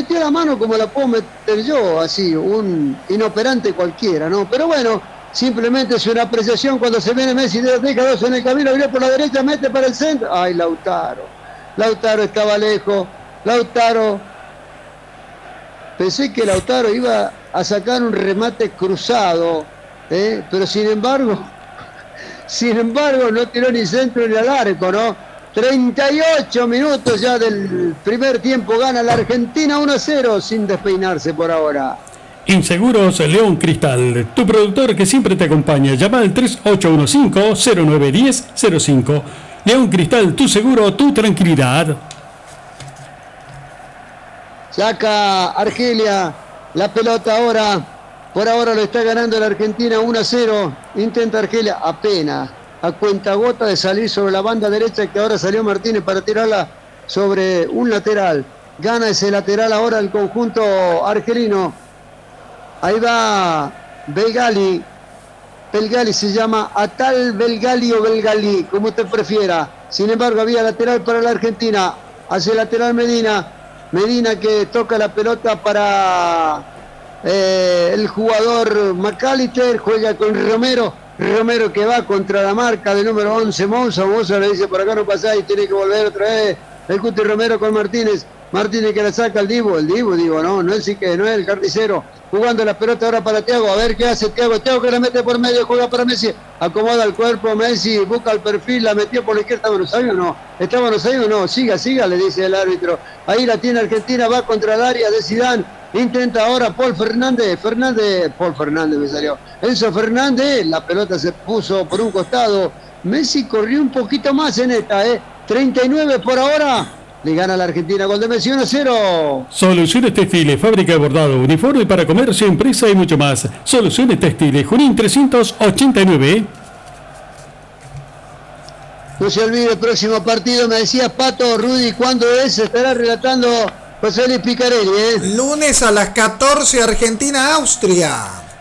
metió la mano como la puedo meter yo, así, un inoperante cualquiera, ¿no? Pero bueno, simplemente es una apreciación. Cuando se viene Messi, deja dos en el camino, viene por la derecha, mete para el centro. ¡Ay, Lautaro! Lautaro estaba lejos. Lautaro, pensé que Lautaro iba a sacar un remate cruzado, pero sin embargo no tiró ni centro ni al arco, ¿no? 38 minutos ya del primer tiempo, gana la Argentina 1-0 sin despeinarse por ahora. Inseguros León Cristal, tu productor que siempre te acompaña. Llama al 3815-0910-05. León Cristal, tu seguro, tu tranquilidad. Saca Argelia la pelota ahora. Por ahora lo está ganando la Argentina 1-0. Intenta Argelia apenas a cuentagota de salir sobre la banda derecha, que ahora salió Martínez para tirarla sobre un lateral. Gana ese lateral ahora el conjunto argelino. Ahí va Belgali. Belgali se llama Atal Belgali o Belgali, como usted prefiera. Sin embargo, había lateral para la Argentina. Hace lateral Medina. Medina que toca la pelota para el jugador McAllister. Juega con Romero. Romero que va contra la marca del número 11, Monza. Monza le dice: por acá no pasá, y tiene que volver otra vez. El Cuti Romero con Martínez. Martínez que la saca al Divo, no es el carnicero, jugando la pelota ahora para Thiago, a ver qué hace Thiago que la mete por medio, juega para Messi, acomoda el cuerpo Messi, busca el perfil, la metió por la izquierda. ¿Estamos ahí o no? Siga, le dice el árbitro. Ahí la tiene Argentina, va contra el área de Zidane, intenta ahora Enzo Fernández, la pelota se puso por un costado, Messi corrió un poquito más en esta, 39 por ahora. Le gana a la Argentina, gol de Messi 1-0. Soluciones Textiles, fábrica de bordado, uniforme para comercio, empresa y mucho más. Soluciones Textiles, Junín 389. No se olvide el próximo partido, me decía Pato, Rudy, ¿cuándo es? Se estará relatando José Luis Picarelli. Lunes a las 14, Argentina-Austria.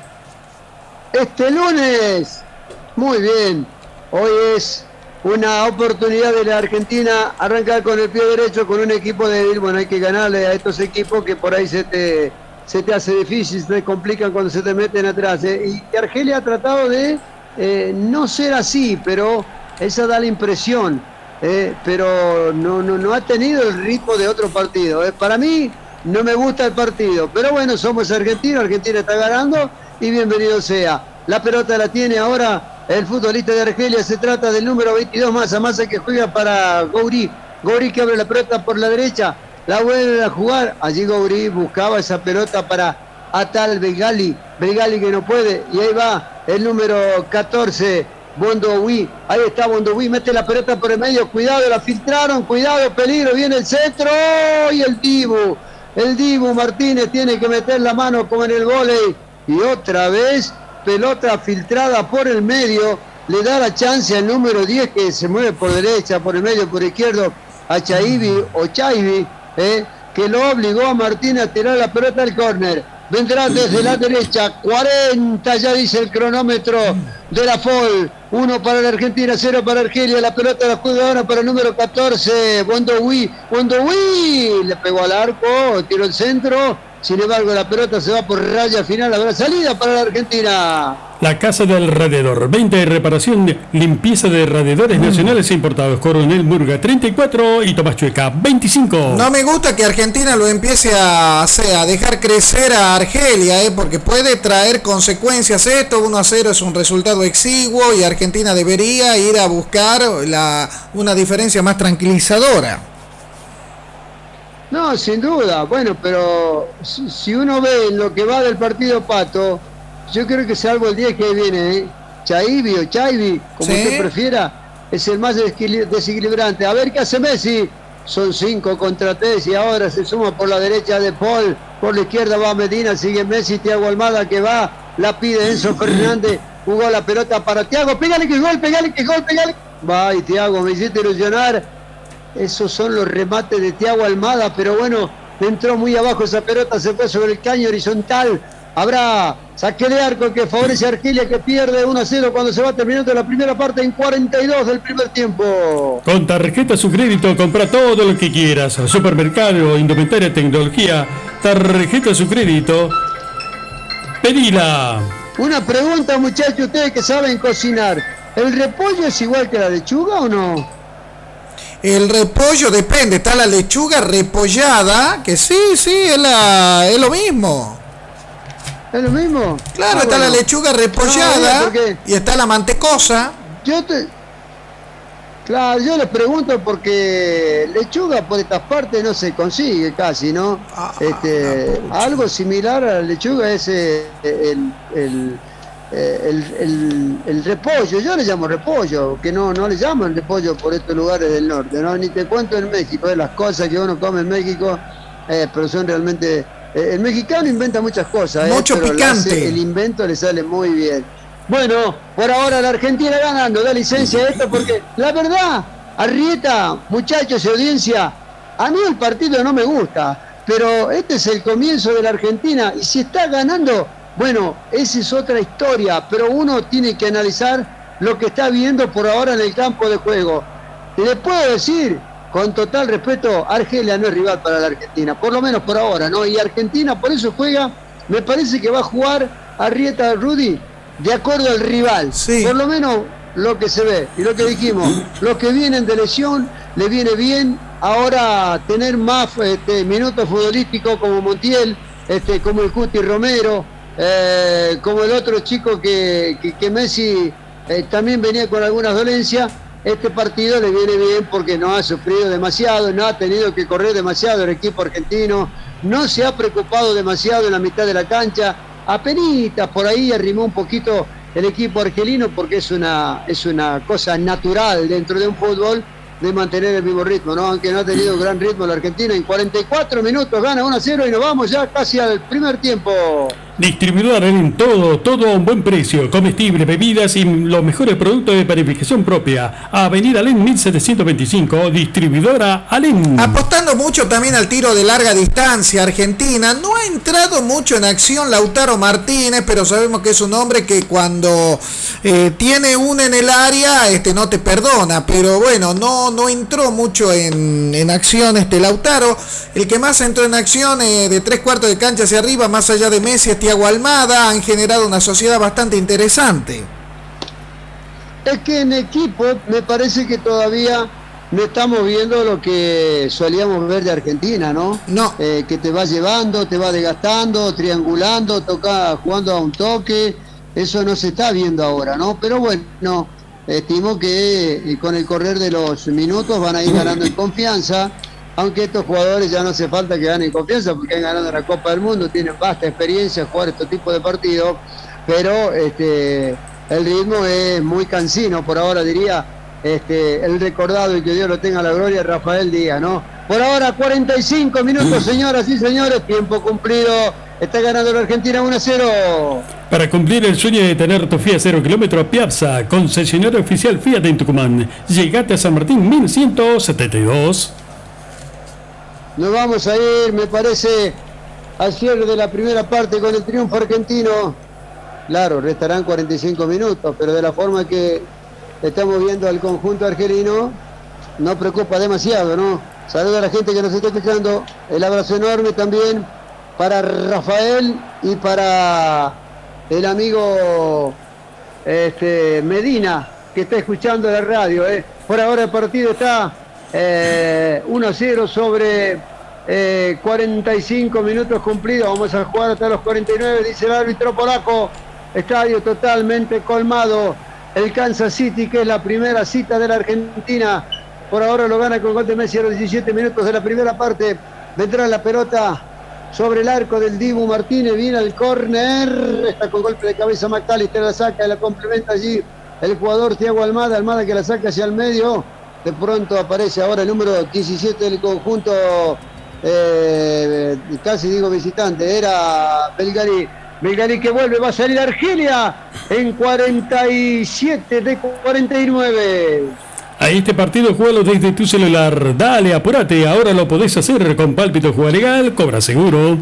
Este lunes. Muy bien. Hoy es una oportunidad de la Argentina arrancar con el pie derecho con un equipo débil. Bueno, hay que ganarle a estos equipos que por ahí se te hace difícil, se te complican cuando se te meten atrás. Y Argelia ha tratado de no ser así, pero esa da la impresión. Pero no ha tenido el ritmo de otro partido. Para mí no me gusta el partido, pero bueno, somos argentinos, Argentina está ganando y bienvenido sea. La pelota la tiene ahora el futbolista de Argelia, se trata del número 22, Massa que juega para Gouiri que abre la pelota por la derecha, la vuelve a jugar, allí Gouiri buscaba esa pelota para Atal Belgali que no puede, y ahí va el número 14, Bondoui, ahí está Bondoui, mete la pelota por el medio, cuidado, la filtraron, cuidado, peligro, viene el centro, y el Dibu Martínez tiene que meter la mano como en el vóley, y otra vez pelota filtrada por el medio, le da la chance al número 10 que se mueve por derecha, por el medio, por izquierdo, a Chaibi, que lo obligó a Martínez a tirar la pelota al córner. Vendrá desde la derecha, 40 ya dice el cronómetro de la FOL, 1 para la Argentina, 0 para Argelia, la pelota la juega ahora para el número 14, Bondoui, le pegó al arco, tiró el centro. Sin embargo, la pelota se va por raya final, habrá salida para la Argentina. La Casa del Radiador, venta y reparación, limpieza de radiadores nacionales e importados. Coronel Murga 34 y Tomás Chueca 25. No me gusta que Argentina lo empiece a dejar crecer a Argelia, porque puede traer consecuencias esto. 1-0 es un resultado exiguo y Argentina debería ir a buscar una diferencia más tranquilizadora. No, sin duda. Bueno, pero si uno ve lo que va del partido, Pato, yo creo que salvo el 10 que viene, Chaibi, como usted prefiera, es el más desequilibrante. A ver qué hace Messi. Son 5 contra 3 y ahora se suma por la derecha de Paul, por la izquierda va Medina, sigue Messi, Thiago Almada que va, la pide Enzo Fernández, jugó la pelota para Thiago, pégale que gol. Va, y Thiago, me hiciste ilusionar. Esos son los remates de Thiago Almada, pero bueno, entró muy abajo esa pelota, se fue sobre el caño horizontal. Habrá saque de arco que favorece a Argelia, que pierde 1-0 cuando se va terminando la primera parte en 42 del primer tiempo. Con tarjeta su crédito, compra todo lo que quieras. Supermercado, indumentaria, tecnología, tarjeta a su crédito. Pedila. Una pregunta, muchachos, ustedes que saben cocinar. ¿El repollo es igual que la lechuga o no? El repollo depende, está la lechuga repollada, que sí, es lo mismo. ¿Es lo mismo? Claro, está la lechuga repollada y está la mantecosa. Claro, yo les pregunto porque lechuga por estas partes no se consigue casi, ¿no? Algo similar a la lechuga es el repollo. Yo le llamo repollo, que no le llaman repollo por estos lugares del norte, ¿no? Ni te cuento en México, las cosas que uno come en México, pero son realmente... el mexicano inventa muchas cosas, mucho pero picante. El invento le sale muy bien. Bueno, por ahora la Argentina ganando, da licencia a esto porque la verdad, Arrieta, muchachos y audiencia, a mí el partido no me gusta, pero este es el comienzo de la Argentina y si está ganando, bueno, esa es otra historia, pero uno tiene que analizar lo que está viendo por ahora en el campo de juego. Le puedo decir, con total respeto, Argelia no es rival para la Argentina, por lo menos por ahora, ¿no? Y Argentina por eso juega, me parece que va a jugar Arrieta Rudy de acuerdo al rival, sí. Por lo menos lo que se ve y lo que dijimos, los que vienen de lesión le viene bien ahora tener más minutos futbolísticos como Montiel, como el Cuti Romero, como el otro chico que Messi también venía con algunas dolencias. Este partido le viene bien porque no ha sufrido demasiado, no ha tenido que correr demasiado el equipo argentino, no se ha preocupado demasiado en la mitad de la cancha. Apenitas por ahí arrimó un poquito el equipo argelino porque es una cosa natural dentro de un fútbol de mantener el mismo ritmo, ¿no? Aunque no ha tenido gran ritmo la Argentina, en 44 minutos gana 1-0 y nos vamos ya casi al primer tiempo. Distribuidor en todo a un buen precio, comestibles, bebidas y los mejores productos de panificación propia. Avenida Alén 1725, distribuidora Alén. Apostando mucho también al tiro de larga distancia, Argentina no ha entrado mucho en acción Lautaro Martínez, pero sabemos que es un hombre que cuando tiene uno en el área, no te perdona, pero bueno, no entró mucho en acción Lautaro. El que más entró en acción de 3/4 de cancha hacia arriba, más allá de Messi, Thiago Almada, han generado una sociedad bastante interesante. Es que en equipo me parece que todavía no estamos viendo lo que solíamos ver de Argentina, ¿no? No. Que te va llevando, te va desgastando, triangulando, jugando a un toque. Eso no se está viendo ahora, ¿no? Pero bueno, estimo que con el correr de los minutos van a ir ganando en confianza. Aunque estos jugadores ya no hace falta que ganen confianza porque han ganado la Copa del Mundo, tienen vasta experiencia en jugar este tipo de partidos, pero el ritmo es muy cansino, por ahora diría el recordado y que Dios lo tenga a la gloria, Rafael Díaz, ¿no? Por ahora 45 minutos, señoras y señores, tiempo cumplido, está ganando la Argentina 1-0. Para cumplir el sueño de tener tu Fiat 0 kilómetro, Piazza, concesionario oficial Fiat en Tucumán. Llegate a San Martín 1172. Nos vamos a ir, me parece, al cierre de la primera parte con el triunfo argentino. Claro, restarán 45 minutos, pero de la forma que estamos viendo al conjunto argelino, no preocupa demasiado, ¿no? Saludo a la gente que nos está escuchando. El abrazo enorme también para Rafael y para el amigo Medina, que está escuchando la radio. Por ahora el partido está 1-0 sobre 45 minutos cumplidos. Vamos a jugar hasta los 49, dice el árbitro polaco. Estadio totalmente colmado. El Kansas City, que es la primera cita de la Argentina, por ahora lo gana con gol de Messi a los 17 minutos de la primera parte. Vendrá la pelota sobre el arco del Dibu Martínez, viene al córner, está con golpe de cabeza McAllister, la saca y la complementa allí el jugador Thiago Almada que la saca hacia el medio. De pronto aparece ahora el número 17 del conjunto, casi digo visitante, era Belgari que vuelve, va a salir Argelia en 47 de 49. A este partido jugalo desde tu celular. Dale, apúrate, ahora lo podés hacer con Pálpito Juega Legal, cobra seguro.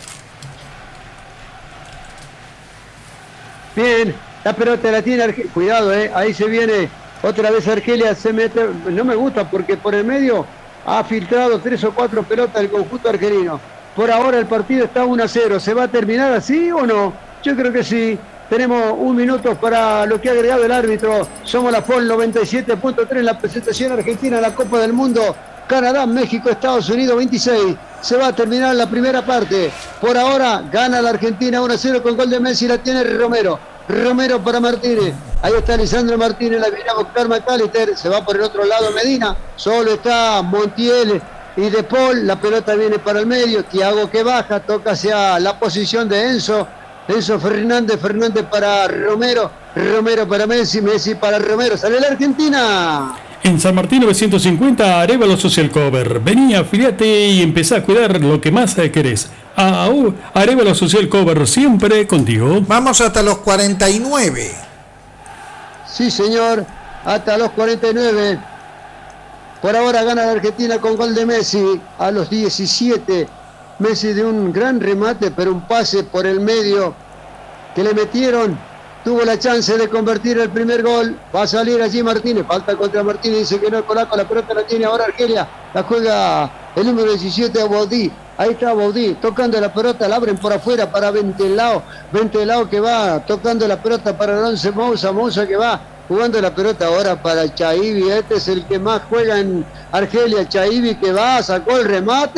Bien, la pelota la tiene Argelia. Cuidado, ahí se viene otra vez Argelia, se mete. No me gusta porque por el medio ha filtrado 3 o 4 pelotas del conjunto argelino. Por ahora el partido está 1-0. ¿Se va a terminar así o no? Yo creo que sí. Tenemos un minuto para lo que ha agregado el árbitro. Somos la FON 97.3 en la presentación argentina de la Copa del Mundo. Canadá, México, Estados Unidos 26. Se va a terminar la primera parte. Por ahora gana la Argentina 1-0 con gol de Messi. La tiene Romero. Romero para Martínez. Ahí está Lisandro Martínez. La viene a buscar McAllister. Se va por el otro lado Medina. Solo está Montiel y De Paul. La pelota viene para el medio. Thiago que baja. Toca hacia la posición de Enzo. Enzo Fernández. Fernández para Romero. Romero para Messi. Messi para Romero. Sale la Argentina. En San Martín 950, Arevalo Social Cover. Vení, afiliate y empezá a cuidar lo que más querés. Arevalo Social Cover, siempre contigo. Vamos hasta los 49. Sí, señor, hasta los 49. Por ahora gana la Argentina con gol de Messi a los 17. Messi de un gran remate, pero un pase por el medio que le metieron. Tuvo la chance de convertir el primer gol. Va a salir allí Martínez. Falta contra Martínez. Dice que no es polaco. La pelota la tiene ahora Argelia. La juega el número 17 a Baudí. Ahí está Baudí tocando la pelota. La abren por afuera para Ventelao. Ventelao que va tocando la pelota para Alonso Moussa. Moussa que va jugando la pelota ahora para Chaibi. Este es el que más juega en Argelia. Chaibi que va. Sacó el remate.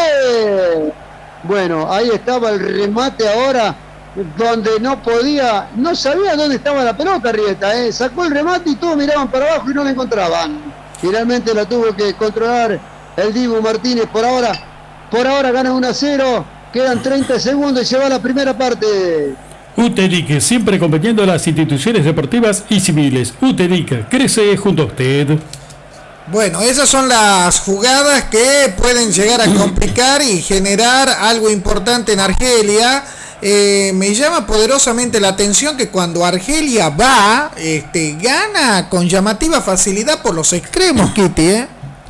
Bueno, ahí estaba el remate ahora, donde no sabía dónde estaba la pelota Arrieta, sacó el remate y todos miraban para abajo y no la encontraban. Finalmente la tuvo que controlar el Dibu Martínez. Por ahora gana 1-0, quedan 30 segundos y se va la primera parte. UTEDIC, siempre compitiendo a las instituciones deportivas y civiles. UTEDIC, crece junto a usted. Bueno, esas son las jugadas que pueden llegar a complicar y generar algo importante en Argelia. Me llama poderosamente la atención que cuando Argelia va, gana con llamativa facilidad por los extremos, Kitty,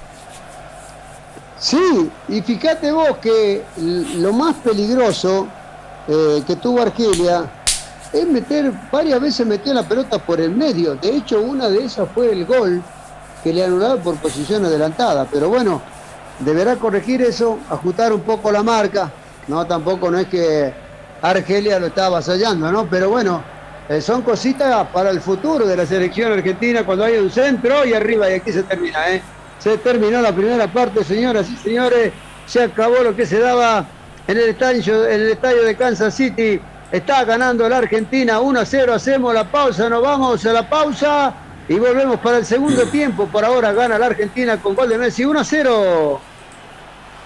Sí, y fíjate vos que lo más peligroso que tuvo Argelia es varias veces metió la pelota por el medio. De hecho, una de esas fue el gol que le anularon por posición adelantada. Pero bueno, deberá corregir eso, ajustar un poco la marca. No, tampoco no es que Argelia lo está avasallando, ¿no? Pero bueno, son cositas para el futuro de la selección argentina cuando hay un centro y arriba, y aquí se termina, Se terminó la primera parte, señoras y señores. Se acabó lo que se daba en el estadio de Kansas City. Está ganando la Argentina 1-0. Hacemos la pausa, nos vamos a la pausa y volvemos para el segundo tiempo. Por ahora gana la Argentina con gol de Messi 1-0.